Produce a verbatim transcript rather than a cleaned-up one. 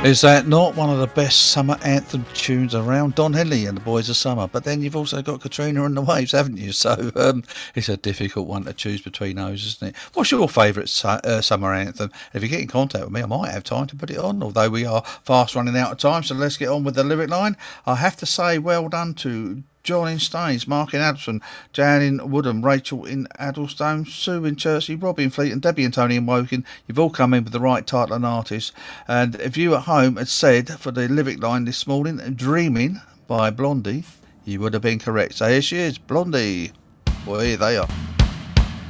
Is that not one of the best summer anthem tunes around? Don Henley and the Boys of Summer. But then you've also got Katrina and the Waves, haven't you? So um, it's a difficult one to choose between those, isn't it? What's your favourite su- uh, summer anthem? If you get in contact with me, I might have time to put it on, although we are fast running out of time. So let's get on with the lyric line. I have to say well done to John in Staines, Mark in Addison, Jan in Woodham, Rachel in Addlestone, Sue in Chertsey, Robbie in Fleet, and Debbie and Tony in Woking. You've all come in with the right title and artist. And if you at home had said for the lyric line this morning, Dreaming by Blondie, you would have been correct. So here she is, Blondie. Well, here they are.